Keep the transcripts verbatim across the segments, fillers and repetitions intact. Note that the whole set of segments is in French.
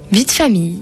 Vie de famille.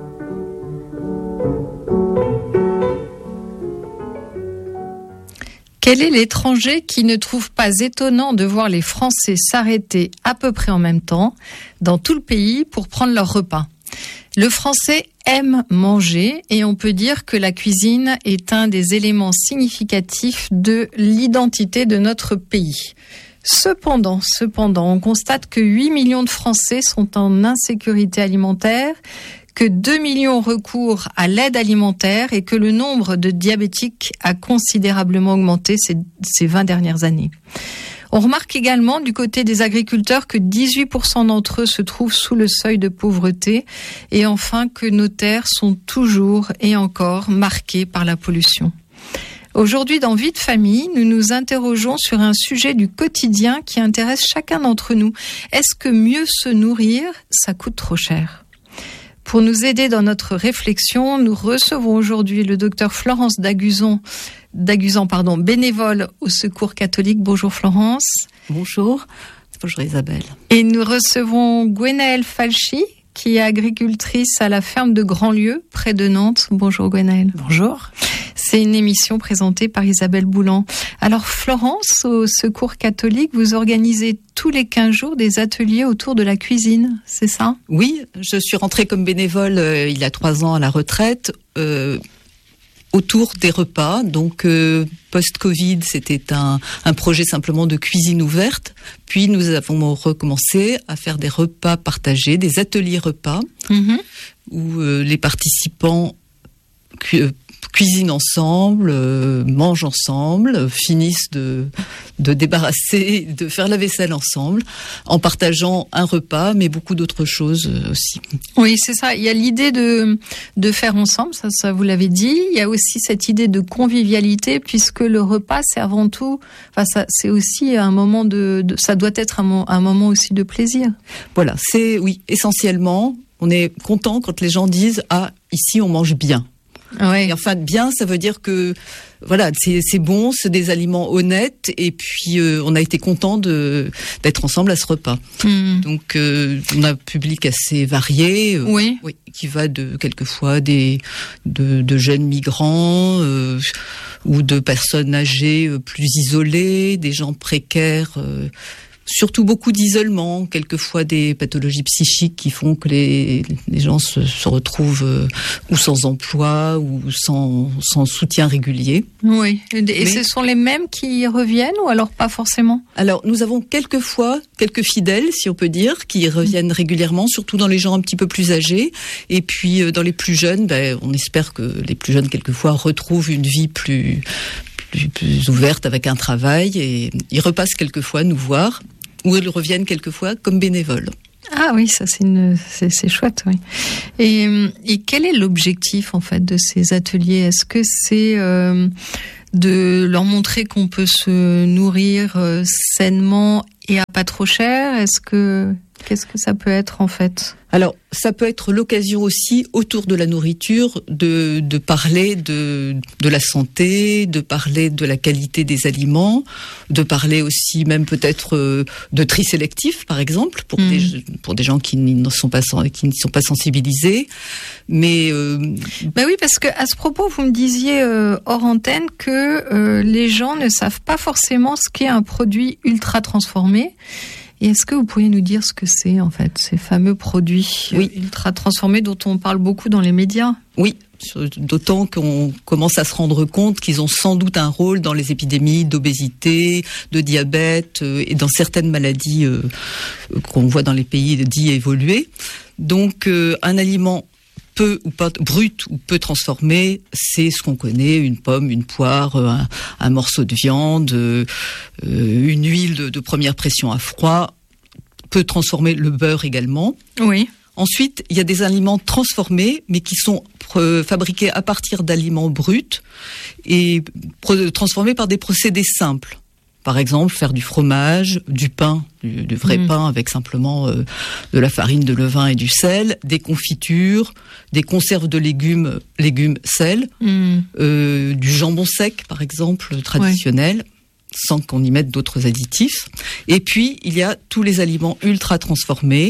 Quel est l'étranger qui ne trouve pas étonnant de voir les Français s'arrêter à peu près en même temps dans tout le pays pour prendre leur repas ? Le Français aime manger et on peut dire que la cuisine est un des éléments significatifs de l'identité de notre pays. Cependant, cependant, on constate que huit millions de Français sont en insécurité alimentaire, que deux millions recourent à l'aide alimentaire et que le nombre de diabétiques a considérablement augmenté ces, ces vingt dernières années. On remarque également du côté des agriculteurs que dix-huit pour cent d'entre eux se trouvent sous le seuil de pauvreté et enfin que nos terres sont toujours et encore marquées par la pollution. Aujourd'hui, dans Vie de famille, nous nous interrogeons sur un sujet du quotidien qui intéresse chacun d'entre nous. Est-ce que mieux se nourrir, ça coûte trop cher ? Pour nous aider dans notre réflexion, nous recevons aujourd'hui le docteur Florence Daguzan, Daguzan pardon, bénévole au Secours catholique. Bonjour Florence. Bonjour. Bonjour Isabelle. Et nous recevons Gwenaëlle Falchi, qui est agricultrice à la ferme de Grandlieu, près de Nantes. Bonjour Gwenaëlle. Bonjour. C'est une émission présentée par Isabelle Boulan. Alors Florence, au Secours catholique, vous organisez tous les quinze jours des ateliers autour de la cuisine, c'est ça ? Oui, je suis rentrée comme bénévole euh, il y a trois ans à la retraite, euh, autour des repas. Donc euh, post-Covid, c'était un, un projet simplement de cuisine ouverte. Puis nous avons recommencé à faire des repas partagés, des ateliers repas, mmh. où euh, les participants cu- cuisinent ensemble, euh, mangent ensemble, euh, finissent de, de débarrasser, de faire la vaisselle ensemble, en partageant un repas, mais beaucoup d'autres choses euh, aussi. Oui, c'est ça. Il y a l'idée de, de faire ensemble, ça, ça vous l'avez dit. Il y a aussi cette idée de convivialité, puisque le repas, c'est avant tout, enfin, ça, c'est aussi un moment de, de ça doit être un, un moment aussi de plaisir. Voilà, c'est, oui, essentiellement, on est content quand les gens disent « Ah, ici, on mange bien ». Ouais. Et enfin, bien, ça veut dire que voilà, c'est, c'est bon, c'est des aliments honnêtes, et puis euh, on a été content de d'être ensemble à ce repas. Mmh. Donc, euh, on a un public assez varié, euh, oui. oui, qui va de quelquefois des de, de jeunes migrants euh, ou de personnes âgées euh, plus isolées, des gens précaires. Euh, Surtout beaucoup d'isolement, quelquefois des pathologies psychiques qui font que les, les gens se, se retrouvent euh, ou sans emploi ou sans, sans soutien régulier. Oui, et Mais, ce sont les mêmes qui reviennent ou alors pas forcément ? Alors nous avons quelquefois quelques fidèles, si on peut dire, qui reviennent mmh. régulièrement, surtout dans les gens un petit peu plus âgés. Et puis euh, dans les plus jeunes, ben, on espère que les plus jeunes quelquefois retrouvent une vie plus... Plus, plus ouverte avec un travail, et ils repassent quelquefois nous voir, ou ils reviennent quelquefois comme bénévoles. Ah oui, ça c'est, une, c'est, c'est chouette, oui. Et, et quel est l'objectif en fait de ces ateliers ? Est-ce que c'est euh, de leur montrer qu'on peut se nourrir euh, sainement et à pas trop cher ? Est-ce que qu'est-ce que ça peut être en fait ? Alors, ça peut être l'occasion aussi, autour de la nourriture, de, de parler de, de la santé, de parler de la qualité des aliments, de parler aussi même peut-être euh, de tri sélectif, par exemple, pour, mmh. des, pour des gens qui ne sont pas, qui ne sont pas sensibilisés. Mais euh... ben oui, parce que à ce propos, vous me disiez euh, hors antenne que euh, les gens ne savent pas forcément ce qu'est un produit ultra transformé. Et est-ce que vous pourriez nous dire ce que c'est, en fait, ces fameux produits oui. ultra transformés dont on parle beaucoup dans les médias ? Oui, d'autant qu'on commence à se rendre compte qu'ils ont sans doute un rôle dans les épidémies d'obésité, de diabète euh, et dans certaines maladies euh, qu'on voit dans les pays dits évolués. Donc, euh, un aliment peu ou pas brut ou peu transformé, c'est ce qu'on connaît, une pomme, une poire, un, un morceau de viande, euh, une huile de, de première pression à froid, peu transformé, le beurre également. Oui. Ensuite, il y a des aliments transformés, mais qui sont pr- fabriqués à partir d'aliments bruts et pr- transformés par des procédés simples. Par exemple, faire du fromage, du pain, du, du vrai mmh. pain avec simplement euh, de la farine, de levain et du sel, des confitures, des conserves de légumes, légumes sel, mmh. euh, du jambon sec, par exemple, traditionnel, ouais. sans qu'on y mette d'autres additifs. Et puis, il y a tous les aliments ultra transformés,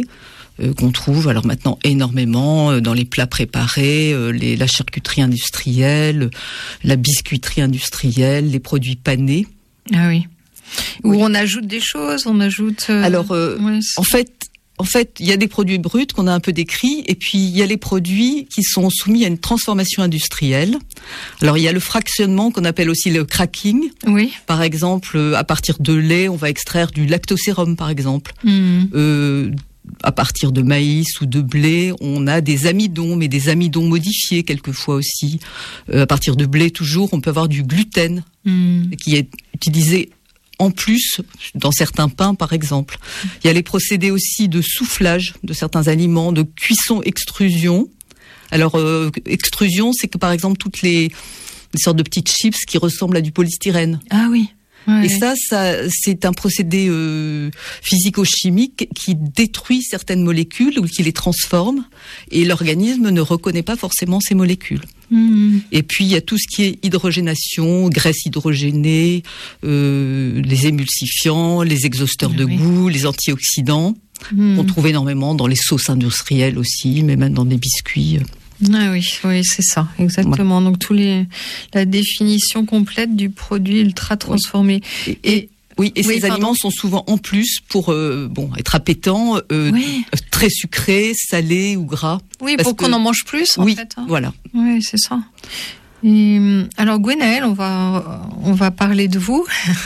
euh, qu'on trouve alors maintenant énormément euh, dans les plats préparés, euh, les, la charcuterie industrielle, la biscuiterie industrielle, les produits panés. Ah oui. Où oui. on ajoute des choses, on ajoute... Euh... Alors, euh, ouais, en fait... En fait, il y a des produits bruts qu'on a un peu décrits, et puis il y a les produits qui sont soumis à une transformation industrielle. Alors, il y a le fractionnement qu'on appelle aussi le cracking. Oui. Par exemple, à partir de lait, on va extraire du lactosérum, par exemple. Mmh. Euh, à partir de maïs ou de blé, on a des amidons, mais des amidons modifiés quelquefois aussi. Euh, à partir de blé, toujours, on peut avoir du gluten, mmh. qui est utilisé en plus, dans certains pains, par exemple. Il y a les procédés aussi de soufflage de certains aliments, de cuisson-extrusion. Alors, euh, extrusion, c'est que, par exemple, toutes les, les sortes de petites chips qui ressemblent à du polystyrène. Ah oui. Ouais, et ça, ça, c'est un procédé euh, physico-chimique qui détruit certaines molécules ou qui les transforme, et l'organisme ne reconnaît pas forcément ces molécules. Mmh. Et puis il y a tout ce qui est hydrogénation, graisse hydrogénée, euh, les émulsifiants, les exhausteurs de oui. goût, les antioxydants. Mmh. On trouve énormément dans les sauces industrielles aussi, mais même dans des biscuits. Ah oui, oui, c'est ça, exactement. Ouais. Donc tous les la définition complète du produit ultra transformé. Oui. Et, et oui, et oui, ces pardon. aliments sont souvent en plus pour euh, bon être appétants, euh, oui. très sucrés, salés ou gras. Oui, pour que... qu'on en mange plus. En oui, fait, hein. Voilà. Oui, c'est ça. Et, alors Gwenaëlle, on va on va parler de vous.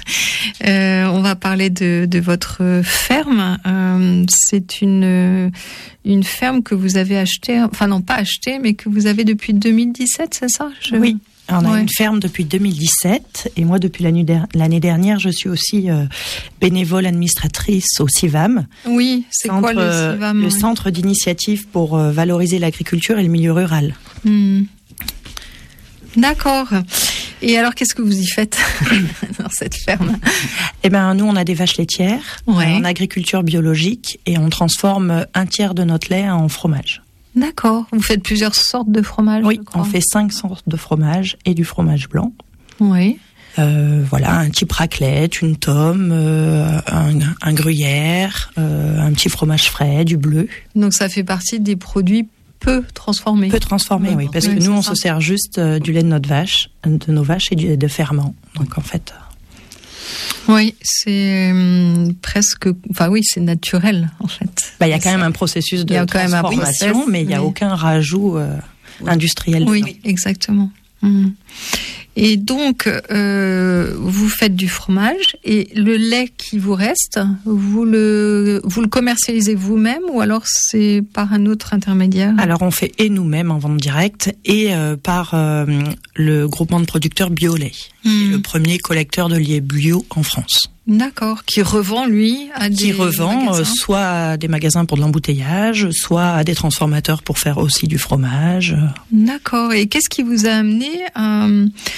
euh, on va parler de de votre ferme. Euh, c'est une une ferme que vous avez achetée, enfin non pas achetée, mais que vous avez depuis deux mille dix-sept, c'est ça? Je... Oui. On a ouais. une ferme depuis deux mille dix-sept, et moi depuis l'année, der- l'année dernière, je suis aussi euh, bénévole administratrice au CIVAM. Oui, c'est centre, quoi le CIVAM? Le oui. Centre d'initiative pour euh, valoriser l'agriculture et le milieu rural. Mmh. D'accord. Et alors, qu'est-ce que vous y faites dans cette ferme? Eh ben, nous, on a des vaches laitières ouais. en agriculture biologique, et on transforme un tiers de notre lait en fromage. D'accord. Vous faites plusieurs sortes de fromage? Oui, on fait cinq sortes de fromage et du fromage blanc. Oui. Euh, voilà, un type raclette, une tome, euh, un, un gruyère, euh, un petit fromage frais, du bleu. Donc ça fait partie des produits peu transformés. Peu transformés, oui, oui parce oui, que nous on ça. se sert juste euh, du lait de notre vache, de nos vaches et du lait de ferment. Donc en fait. Oui, c'est euh, presque, enfin oui, c'est naturel en fait. Bah il y a quand même un processus de transformation, process, mais il n'y a mais... aucun rajout euh, oui. industriel. Oui, oui, exactement. Mmh. Et donc, euh, vous faites du fromage, et le lait qui vous reste, vous le, vous le commercialisez vous-même, ou alors c'est par un autre intermédiaire? Alors on fait et nous-mêmes en vente directe, et euh, par euh, le groupement de producteurs Biolait, mmh. qui est le premier collecteur de lait bio en France. D'accord, qui revend lui à des qui revend magasins. Euh, soit à des magasins pour de l'embouteillage, soit à des transformateurs pour faire aussi du fromage. D'accord. Et qu'est-ce qui vous a amené à,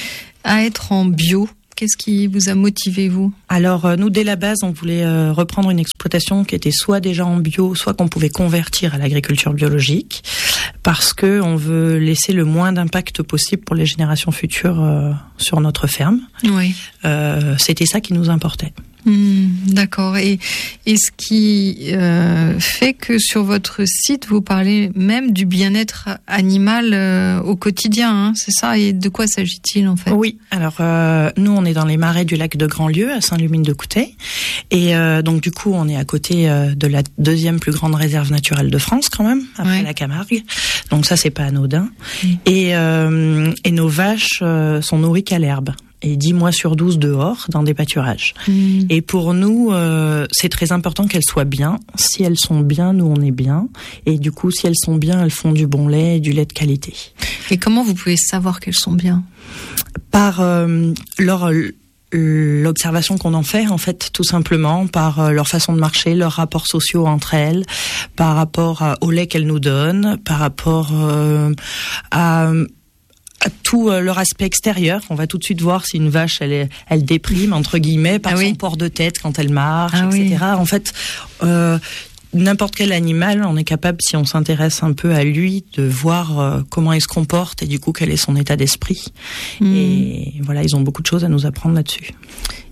à être en bio? Qu'est-ce qui vous a motivé, vous? Alors, euh, nous, dès la base, on voulait euh, reprendre une exploitation qui était soit déjà en bio, soit qu'on pouvait convertir à l'agriculture biologique, parce que on veut laisser le moins d'impact possible pour les générations futures euh, sur notre ferme. Oui. Euh, c'était ça qui nous importait. Mmh, d'accord. Et, et ce qui euh, fait que sur votre site, vous parlez même du bien-être animal euh, au quotidien, hein, c'est ça? Et de quoi s'agit-il en fait? Oui, alors euh, nous on est dans les marais du lac de Grandlieu à Saint-Lumine-de-Coutais, et euh, donc du coup on est à côté euh, de la deuxième plus grande réserve naturelle de France quand même, après ouais. la Camargue, donc ça c'est pas anodin. Mmh. Et, euh, et nos vaches euh, sont nourries qu'à l'herbe. Et dix mois sur douze dehors, dans des pâturages. Mmh. Et pour nous, euh, c'est très important qu'elles soient bien. Si elles sont bien, nous, on est bien. Et du coup, si elles sont bien, elles font du bon lait et du lait de qualité. Et comment vous pouvez savoir qu'elles sont bien? Par euh, leur... l'observation qu'on en fait, en fait, tout simplement, par euh, leur façon de marcher, leurs rapports sociaux entre elles, par rapport à, au lait qu'elles nous donnent, par rapport euh, à... à tout euh, leur aspect extérieur. On va tout de suite voir si une vache elle est, elle déprime entre guillemets par ah oui. son port de tête quand elle marche, ah et cetera. Oui. En fait, euh, n'importe quel animal, on est capable, si on s'intéresse un peu à lui, de voir euh, comment il se comporte et du coup quel est son état d'esprit. Mmh. Et voilà, ils ont beaucoup de choses à nous apprendre là-dessus.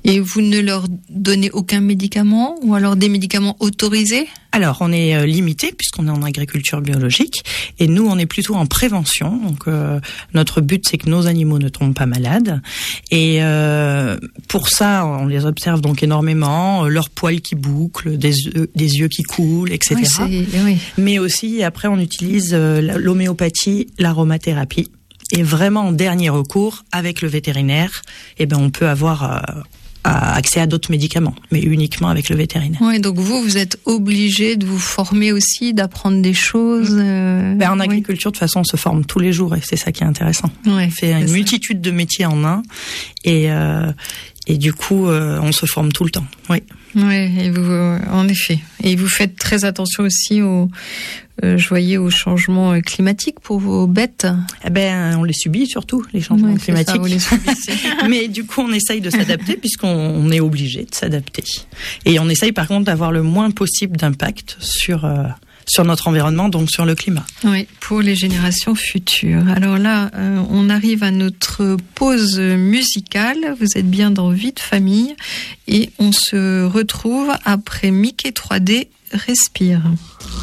Et vous ne leur donnez aucun médicament ou alors des médicaments autorisés ? Alors, on est euh, limité puisqu'on est en agriculture biologique et nous, on est plutôt en prévention. Donc, euh, notre but, c'est que nos animaux ne tombent pas malades. Et euh, pour ça, on les observe donc énormément, euh, leurs poils qui bouclent, des yeux, des yeux qui coulent, et cetera. Oui, c'est, oui. Mais aussi, après, on utilise euh, l'homéopathie, l'aromathérapie. Et vraiment, en dernier recours, avec le vétérinaire, eh ben, on peut avoir euh, accès à d'autres médicaments, mais uniquement avec le vétérinaire. Oui, donc vous, vous êtes obligé de vous former aussi, d'apprendre des choses. Euh... Ben, en agriculture, oui. De toute façon, on se forme tous les jours et c'est ça qui est intéressant. Ouais, on fait une ça. multitude de métiers en un et euh, et du coup, euh, on se forme tout le temps. Oui. Oui, et vous, euh, en effet. Et vous faites très attention aussi aux, euh, je voyais, aux changements climatiques pour vos bêtes. Eh ben, on les subit surtout, les changements ouais, climatiques. Ça, vous les subissez. Mais du coup, on essaye de s'adapter puisqu'on on est obligé de s'adapter. Et on essaye par contre d'avoir le moins possible d'impact sur euh, sur notre environnement, donc sur le climat. Oui, pour les générations futures. Alors là, euh, on arrive à notre pause musicale. Vous êtes bien dans Vie de famille et on se retrouve après Mickey trois D Respire.